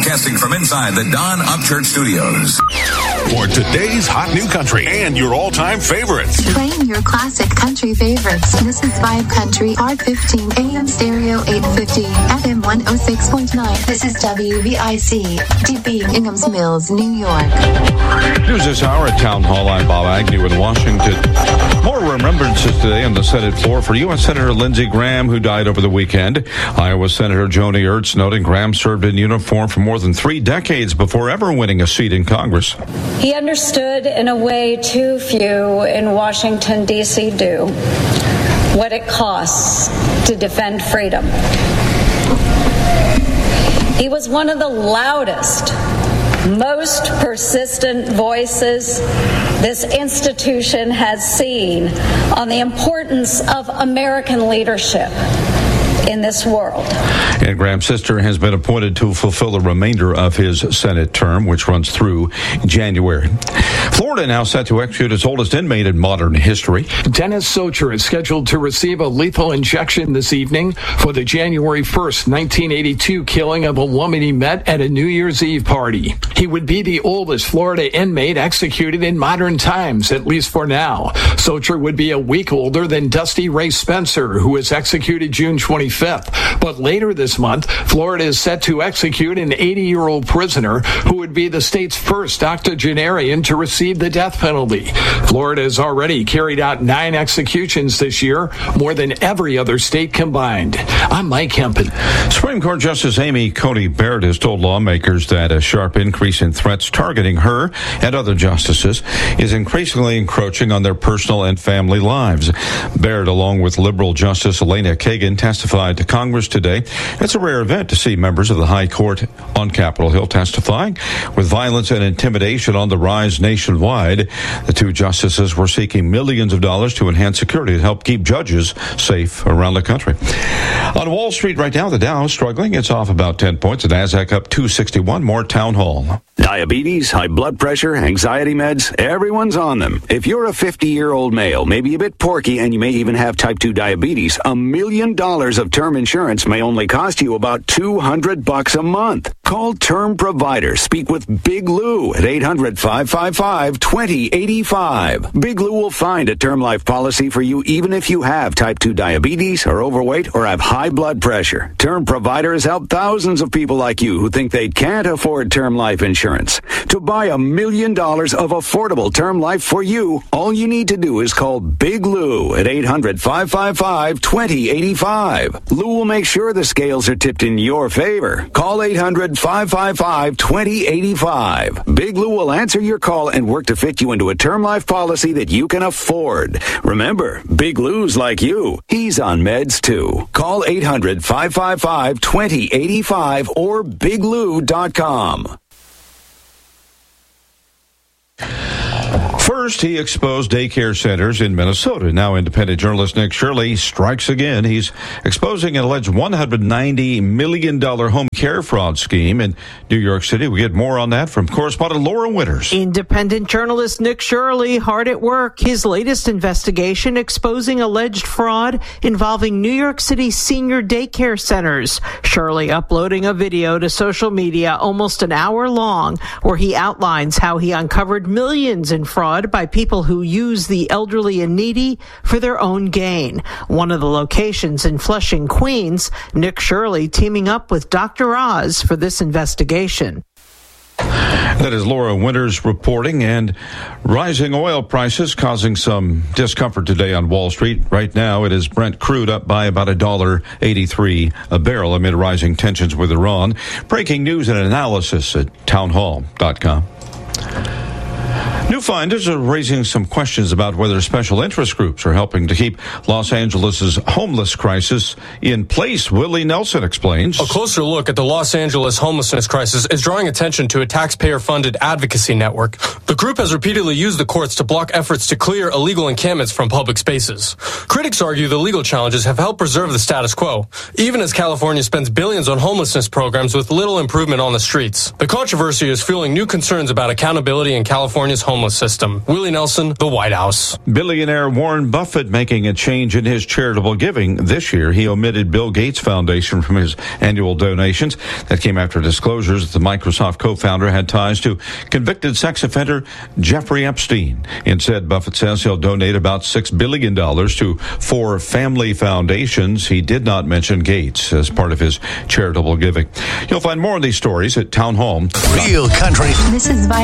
Broadcasting from inside the Don Upchurch Studios. For today's hot new country and your all-time favorites. Playing your classic country favorites. This is Vibe Country, R15, AM stereo 850, FM 106.9. This is WVIC, DB, Inghams Mills, New York. News this hour at Town Hall. I'm Bob Agnew in Washington. More remembrances today on the Senate floor for U.S. Senator Lindsey Graham, who died over the weekend. Iowa Senator Joni Ernst noting Graham served in uniform for more than 3 decades before ever winning a seat in Congress. He understood in a way too few in Washington, D.C. do what it costs to defend freedom. He was one of the loudest, most persistent voices this institution has seen on the importance of American leadership in this world. And Graham's sister has been appointed to fulfill the remainder of his Senate term, which runs through January. Florida now set to execute its oldest inmate in modern history. Dennis Socher is scheduled to receive a lethal injection this evening for the January 1st, 1982 killing of a woman he met at a New Year's Eve party. He would be the oldest Florida inmate executed in modern times, at least for now. Socher would be a week older than Dusty Ray Spencer, who was executed June 25th. But later this month, Florida is set to execute an 80-year-old prisoner who would be the state's first octogenarian to receive the death penalty. Florida has already carried out 9 executions this year, more than every other state combined. I'm Mike Hempen. Supreme Court Justice Amy Coney Barrett has told lawmakers that a sharp increase in threats targeting her and other justices is increasingly encroaching on their personal and family lives. Barrett, along with liberal Justice Elena Kagan, testified to Congress today. It's a rare event to see members of the High Court on Capitol Hill testifying. With violence and intimidation on the rise nationwide, the 2 justices were seeking millions of dollars to enhance security to help keep judges safe around the country. On Wall Street right now, the Dow is struggling. It's off about 10 points. The Nasdaq up 261. More Town Hall. Diabetes, high blood pressure, anxiety meds, everyone's on them. If you're a 50-year-old male, maybe a bit porky, and you may even have type 2 diabetes, $1 million of term insurance may only cost you about $200 a month. Call Term Provider. Speak with Big Lou at 800-555-2085. Big Lou will find a term life policy for you even if you have type 2 diabetes, are overweight, or have high blood pressure. Term Provider has helped thousands of people like you who think they can't afford term life insurance. To buy $1 million of affordable term life for you, all you need to do is call Big Lou at 800-555-2085. Lou will make sure the scales are tipped in your favor. Call 800-555-2085. Big Lou will answer your call and work to fit you into a term life policy that you can afford. Remember, Big Lou's like you. He's on meds too. Call 800-555-2085 or biglou.com. First, he exposed daycare centers in Minnesota. Now, independent journalist Nick Shirley strikes again. He's exposing an alleged $190 million home care fraud scheme in New York City. We get more on that from correspondent Laura Winters. Independent journalist Nick Shirley hard at work. His latest investigation exposing alleged fraud involving New York City senior daycare centers. Shirley uploading a video to social media almost an hour long where he outlines how he uncovered millions in fraud by people who use the elderly and needy for their own gain. One of the locations in Flushing, Queens, Nick Shirley teaming up with Dr. Oz for this investigation. That is Laura Winters reporting. And rising oil prices causing some discomfort today on Wall Street. Right now, it is Brent crude up by about $1.83 a barrel amid rising tensions with Iran. Breaking news and analysis at townhall.com. New finders are raising some questions about whether special interest groups are helping to keep Los Angeles' homeless crisis in place. Willie Nelson explains. A closer look at the Los Angeles homelessness crisis is drawing attention to a taxpayer-funded advocacy network. The group has repeatedly used the courts to block efforts to clear illegal encampments from public spaces. Critics argue the legal challenges have helped preserve the status quo, even as California spends billions on homelessness programs with little improvement on the streets. The controversy is fueling new concerns about accountability in California's homelessness stimulus system. Willie Nelson, The White House. Billionaire Warren Buffett making a change in his charitable giving. This year, he omitted Bill Gates Foundation from his annual donations. That came after disclosures that the Microsoft co-founder had ties to convicted sex offender Jeffrey Epstein. Instead, Buffett says he'll donate about $6 billion to 4 family foundations. He did not mention Gates as part of his charitable giving. You'll find more of these stories at Town Hall. Real country. This is